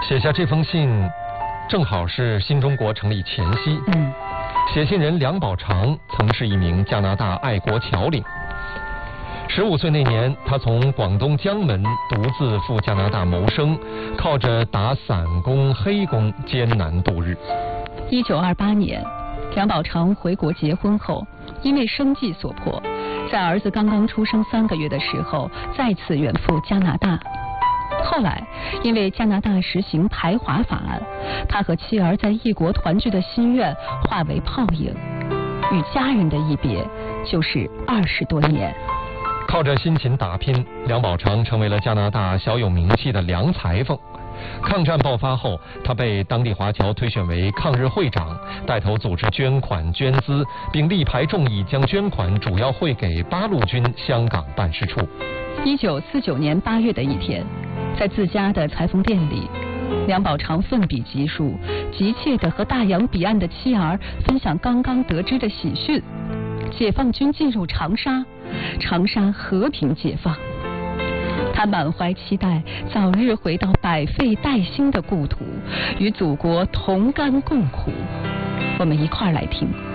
写下这封信，正好是新中国成立前夕。写信人梁宝长曾是一名加拿大爱国侨领。15岁那年，他从广东江门独自赴加拿大谋生，靠着打散工、黑工艰难度日。 1928年，梁宝长回国结婚后，因为生计所迫，在儿子刚刚出生3个月的时候，再次远赴加拿大。后来，因为加拿大实行排华法案，他和妻儿在异国团聚的心愿化为泡影，与家人的一别就是20多年。 靠着辛勤打拼，梁宝长成为了加拿大小有名气的梁裁缝。抗战爆发后，他被当地华侨推选为抗日会长，带头组织捐款捐资，并力排众议将捐款主要汇给八路军香港办事处。 1949年8月的一天，在自家的裁缝店里，梁宝长奋笔疾书，急切地和大洋彼岸的妻儿分享刚刚得知的喜讯：解放军进入长沙，长沙和平解放。他满怀期待，早日回到百废待兴的故土，与祖国同甘共苦。我们一块儿来听。